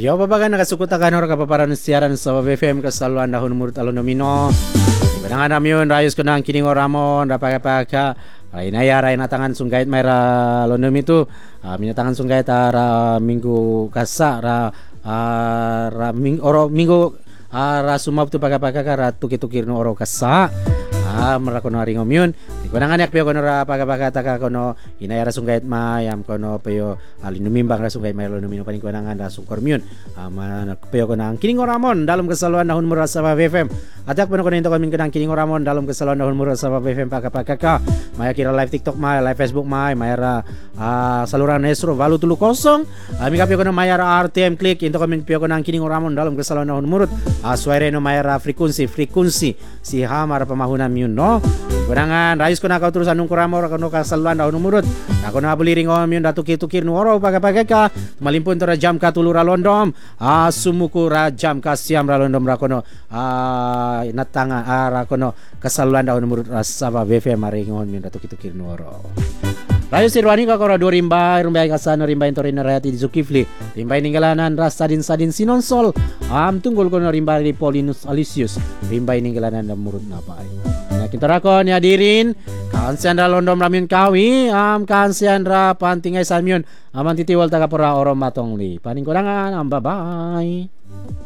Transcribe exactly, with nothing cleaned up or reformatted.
Yo babagan nakasukutakan ora kapaparan siaran sa B F M kasaluan dahon murut alon nomino. Ibanangan namyon rayos ko nang kining oramon rapaka-paka. Ay naya ray natangan sunggait may ra lonom itu. Uh, minatangan sunggait ra minggu kasa ra uh, ra ming, oro minggu uh, ra sumap tu pagapaka ra tuki-tukir no oro kasa. Ah, merakono haring omyun. Ikunangan yak pio kono ra pagapakata ka kono inayara sunggait mayam kono pio alin numimbang ra sunggait may lumino paning kunangan ra sungkor myun. Ah, man pio kono ang kining oramon dalam kesaluan dahun murah sa B F M. Atak pano kono into kami kanang kining oramon dalam kesaluan dahun murah sa B F M pagapakaka. Maya kira live TikTok may, live Facebook may, mayara ah, saluran Nesro valu tulu kosong. Ami ka pio kono mayara R T M click into kami pio kono ang kining oramon dalam kesaluan dahun murut. Ah, suere no mayara frekuensi frekuensi si hamar pamahunan myun no. Kunangan rayos ko na ka utusan nung kuramo ra kono kasaluan dahon umurot. Ako na buliring om yun datukir-tukir no oro pagapagay ka. Malimpun to ra jam ka tulo ra londom. Ah sumuko ra jam ka siyam ra londom ra kono. Ah natanga ara kono kasaluan dahon umurot ra sa B F M maringon yun datukir-tukir no oro. Rayo sirwani ka kora do rimbay rimbay kasano rimbay to rin rayati di Zukifli. Rimbay ninggalanan ras sadin sadin sinonsol. Am tunggol ko no rimbay di Paulinus Alisius. Rimbay ninggalanan na murut na pa ay. Kita rakon ya dirin kansian ra londom ramin kawi am kansian ra pantingay samyon aman titiwal taga pura orom matong li paning kurangan am bye bye.